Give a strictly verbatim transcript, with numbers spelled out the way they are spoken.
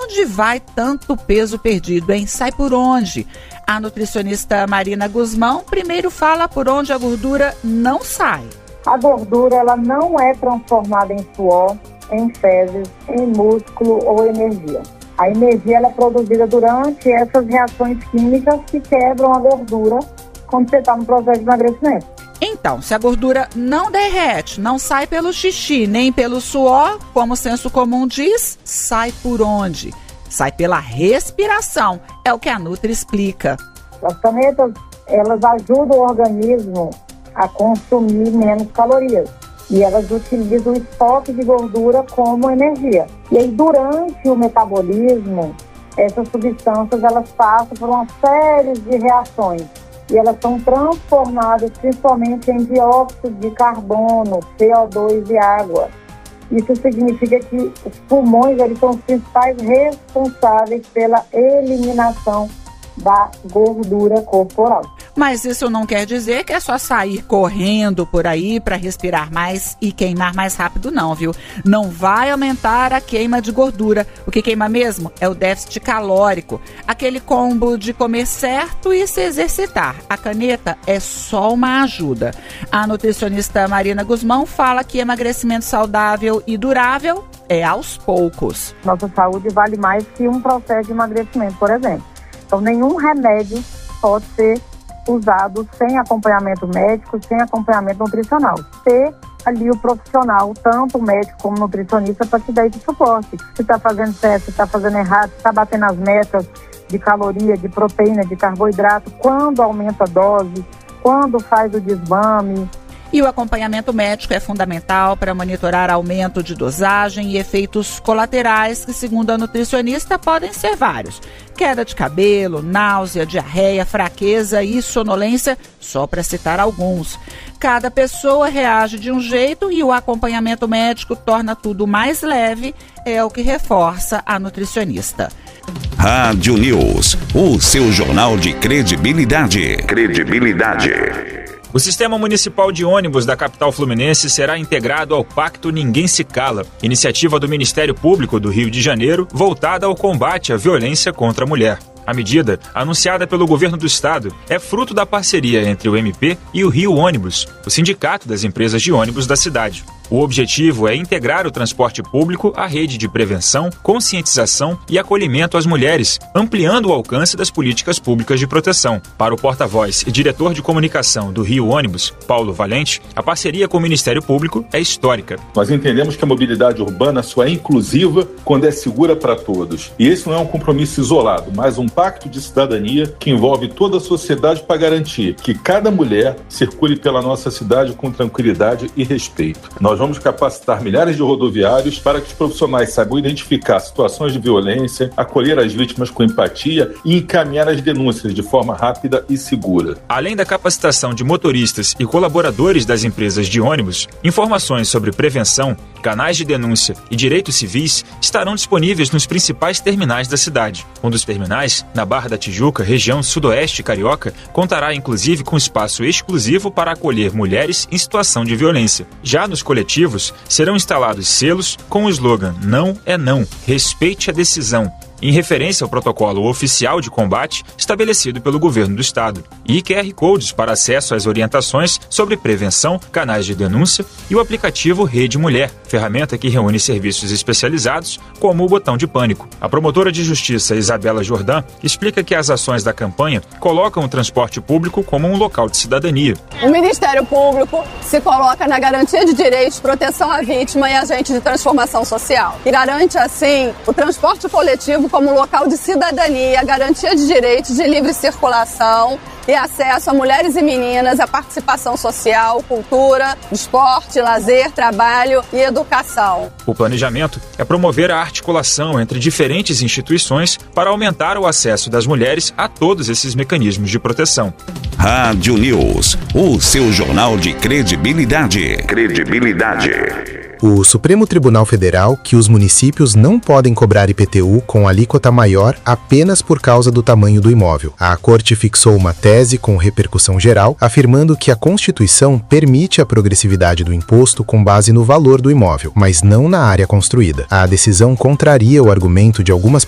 onde vai tanto peso perdido, hein? Sai por onde? A nutricionista Marina Guzmão primeiro fala por onde a gordura não sai. A gordura ela não é transformada em suor, em fezes, em músculo ou energia. A energia ela é produzida durante essas reações químicas que quebram a gordura quando você está no processo de emagrecimento. Então, se a gordura não derrete, não sai pelo xixi, nem pelo suor, como o senso comum diz, sai por onde? Sai pela respiração, é o que a Nutri explica. As canetas, elas ajudam o organismo a consumir menos calorias. E elas utilizam o estoque de gordura como energia. E aí, durante o metabolismo, essas substâncias elas passam por uma série de reações. E elas são transformadas principalmente em dióxido de carbono, C O dois e água. Isso significa que os pulmões eles são os principais responsáveis pela eliminação da gordura corporal. Mas isso não quer dizer que é só sair correndo por aí para respirar mais e queimar mais rápido, não, viu? Não vai aumentar a queima de gordura. O que queima mesmo é o déficit calórico. Aquele combo de comer certo e se exercitar. A caneta é só uma ajuda. A nutricionista Marina Guzmão fala que emagrecimento saudável e durável é aos poucos. Nossa saúde vale mais que um processo de emagrecimento, por exemplo. Então, nenhum remédio pode ser usado sem acompanhamento médico, sem acompanhamento nutricional. Ter ali o profissional, tanto o médico como o nutricionista, para te dar esse suporte. Se está fazendo certo, se está fazendo errado, se está batendo as metas de caloria, de proteína, de carboidrato, quando aumenta a dose, quando faz o desmame. E o acompanhamento médico é fundamental para monitorar aumento de dosagem e efeitos colaterais que, segundo a nutricionista, podem ser vários. Queda de cabelo, náusea, diarreia, fraqueza e sonolência, só para citar alguns. Cada pessoa reage de um jeito e o acompanhamento médico torna tudo mais leve, é o que reforça a nutricionista. Rádio News, o seu jornal de credibilidade. Credibilidade. O sistema municipal de ônibus da capital fluminense será integrado ao Pacto Ninguém Se Cala, iniciativa do Ministério Público do Rio de Janeiro voltada ao combate à violência contra a mulher. A medida, anunciada pelo governo do estado, é fruto da parceria entre o M P e o Rio Ônibus, o sindicato das empresas de ônibus da cidade. O objetivo é integrar o transporte público à rede de prevenção, conscientização e acolhimento às mulheres, ampliando o alcance das políticas públicas de proteção. Para o porta-voz e diretor de comunicação do Rio Ônibus, Paulo Valente, a parceria com o Ministério Público é histórica. Nós entendemos que a mobilidade urbana só é inclusiva quando é segura para todos. E esse não é um compromisso isolado, mas um pacto de cidadania que envolve toda a sociedade para garantir que cada mulher circule pela nossa cidade com tranquilidade e respeito. Nós vamos capacitar milhares de rodoviários para que os profissionais saibam identificar situações de violência, acolher as vítimas com empatia e encaminhar as denúncias de forma rápida e segura. Além da capacitação de motoristas e colaboradores das empresas de ônibus, informações sobre prevenção, canais de denúncia e direitos civis estarão disponíveis nos principais terminais da cidade. Um dos terminais, na Barra da Tijuca, região sudoeste carioca, contará inclusive com espaço exclusivo para acolher mulheres em situação de violência. Já nos coletivos, serão instalados selos com o slogan "Não é não, respeite a decisão", em referência ao protocolo oficial de combate estabelecido pelo governo do estado, e Q R Codes para acesso às orientações sobre prevenção, canais de denúncia e o aplicativo Rede Mulher, ferramenta que reúne serviços especializados como o botão de pânico. A promotora de justiça Isabela Jordan explica que as ações da campanha colocam o transporte público como um local de cidadania. O Ministério Público se coloca na garantia de direitos, proteção à vítima e agente de transformação social, e garante assim o transporte coletivo como local de cidadania, garantia de direitos de livre circulação e acesso a mulheres e meninas à participação social, cultura, esporte, lazer, trabalho e educação. O planejamento é promover a articulação entre diferentes instituições para aumentar o acesso das mulheres a todos esses mecanismos de proteção. Rádio News, o seu jornal de credibilidade. Credibilidade. O Supremo Tribunal Federal que os municípios não podem cobrar I P T U com alíquota maior apenas por causa do tamanho do imóvel. A Corte fixou uma tese com repercussão geral, afirmando que a Constituição permite a progressividade do imposto com base no valor do imóvel, mas não na área construída. A decisão contraria o argumento de algumas